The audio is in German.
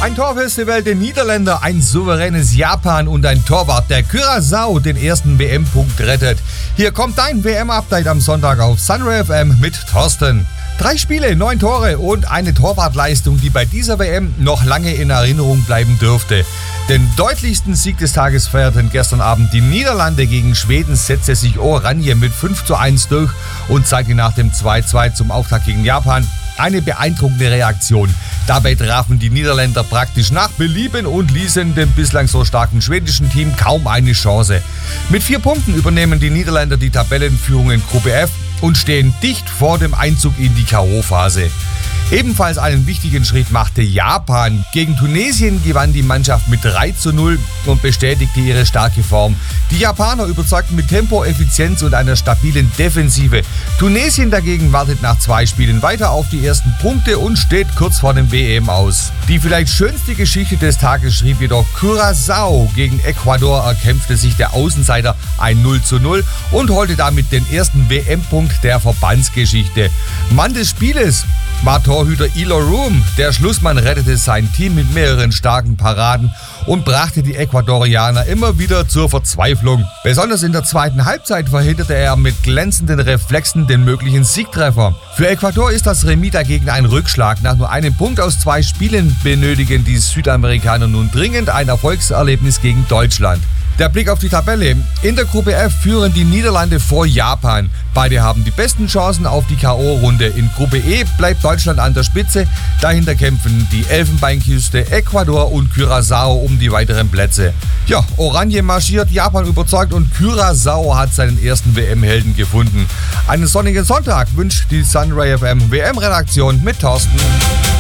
Ein Torfestival der Niederländer, ein souveränes Japan und ein Torwart, der Curaçao den ersten WM-Punkt rettet. Hier kommt dein WM-Update am Sonntag auf Sunray FM mit Thorsten. 3 Spiele, 9 Tore und eine Torwartleistung, die bei dieser WM noch lange in Erinnerung bleiben dürfte. Den deutlichsten Sieg des Tages feierten gestern Abend die Niederlande gegen Schweden, setzte sich Oranje mit 5:1 durch und zeigte nach dem 2:2 zum Auftakt gegen Japan eine beeindruckende Reaktion. Dabei trafen die Niederländer praktisch nach Belieben und ließen dem bislang so starken schwedischen Team kaum eine Chance. Mit 4 Punkten übernehmen die Niederländer die Tabellenführung in Gruppe F und stehen dicht vor dem Einzug in die K.O.-Phase. Ebenfalls einen wichtigen Schritt machte Japan. Gegen Tunesien gewann die Mannschaft mit 3:0 und bestätigte ihre starke Form. Die Japaner überzeugten mit Tempo, Effizienz und einer stabilen Defensive. Tunesien dagegen wartet nach 2 Spielen weiter auf die ersten Punkte und steht kurz vor dem WM aus. Die vielleicht schönste Geschichte des Tages schrieb jedoch Curaçao. Gegen Ecuador erkämpfte sich der Außenseiter ein 0:0 und holte damit den ersten WM-Punkt der Verbandsgeschichte. Mann des Spieles war Torhüter Elo Room. Der Schlussmann rettete sein Team mit mehreren starken Paraden und brachte die Ecuadorianer immer wieder zur Verzweiflung. Besonders in der zweiten Halbzeit verhinderte er mit glänzenden Reflexen den möglichen Siegtreffer. Für Ecuador ist das Remis dagegen ein Rückschlag. Nach nur einem Punkt aus 2 Spielen benötigen die Südamerikaner nun dringend ein Erfolgserlebnis gegen Deutschland. Der Blick auf die Tabelle. In der Gruppe F führen die Niederlande vor Japan. Beide haben die besten Chancen auf die K.O.-Runde. In Gruppe E bleibt Deutschland an der Spitze. Dahinter kämpfen die Elfenbeinküste, Ecuador und Curaçao um die weiteren Plätze. Ja, Oranje marschiert, Japan überzeugt und Curaçao hat seinen ersten WM-Helden gefunden. Einen sonnigen Sonntag wünscht die Sunray FM WM-Redaktion mit Thorsten.